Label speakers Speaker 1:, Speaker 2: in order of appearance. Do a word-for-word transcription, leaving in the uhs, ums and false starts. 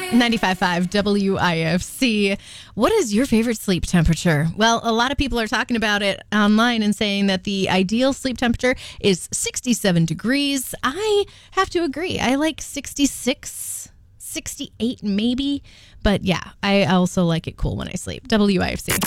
Speaker 1: ninety-five point five W I F C. What is your favorite sleep temperature? Well, a lot of people are talking about it online and saying that the ideal sleep temperature is sixty-seven degrees. I have to agree. I like sixty-six, sixty-eight maybe. But yeah, I also like it cool when I sleep. W I F C.